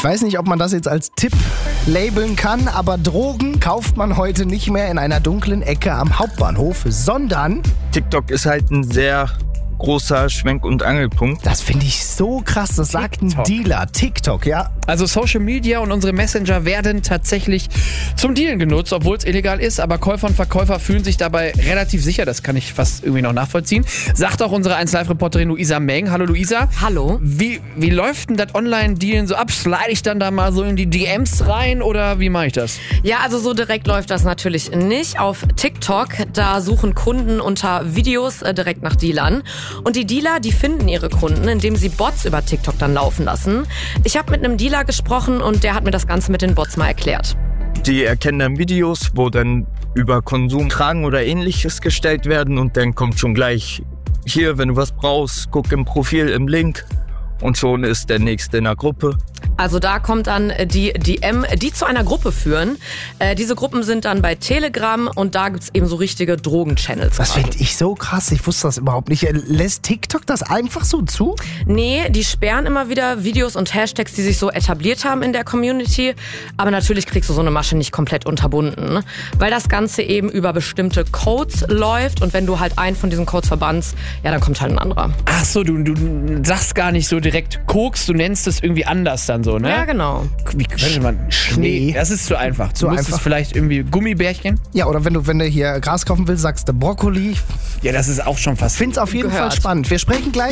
Ich weiß nicht, ob man das jetzt als Tipp labeln kann, aber Drogen kauft man heute nicht mehr in einer dunklen Ecke am Hauptbahnhof, sondern... TikTok ist halt ein sehr großer Schwenk- und Angelpunkt. Das finde ich so krass, das sagt ein Dealer. TikTok, ja. Also Social Media und unsere Messenger werden tatsächlich zum Dealen genutzt, obwohl es illegal ist. Aber Käufer und Verkäufer fühlen sich dabei relativ sicher. Das kann ich fast irgendwie noch nachvollziehen. Sagt auch unsere 1Live-Reporterin Luisa Meng. Hallo Luisa. Hallo. Wie läuft denn das Online-Dealen so ab? Slide ich dann da mal so in die DMs rein oder wie mache ich das? Ja, also so direkt läuft das natürlich nicht. Auf TikTok, da suchen Kunden unter Videos direkt nach Dealern. Und die Dealer, die finden ihre Kunden, indem sie Bots über TikTok dann laufen lassen. Ich habe mit einem Dealer gesprochen und der hat mir das Ganze mit den Bots mal erklärt. Die erkennen dann Videos, wo dann über Konsum, Tragen oder ähnliches gestellt werden und dann kommt schon gleich hier, wenn du was brauchst, guck im Profil, im Link und schon ist der Nächste in der Gruppe. Also da kommt dann die DM, die zu einer Gruppe führen. Diese Gruppen sind dann bei Telegram und da gibt's eben so richtige Drogen-Channels. Das finde ich so krass, ich wusste das überhaupt nicht. Lässt TikTok das einfach so zu? Nee, die sperren immer wieder Videos und Hashtags, die sich so etabliert haben in der Community. Aber natürlich kriegst du so eine Masche nicht komplett unterbunden, ne? Weil das Ganze eben über bestimmte Codes läuft und wenn du halt einen von diesen Codes verbannst, ja, dann kommt halt ein anderer. Ach so, du sagst gar nicht so direkt Koks, du nennst es irgendwie anders dann so, ne? Ja, genau. Wie könnte man? Schnee. Das ist zu einfach. Du musst es vielleicht irgendwie Gummibärchen? Ja, oder wenn du hier Gras kaufen willst, sagst du Brokkoli. Ja, das ist auch schon fast. Find's auf jeden Fall spannend. Wir sprechen gleich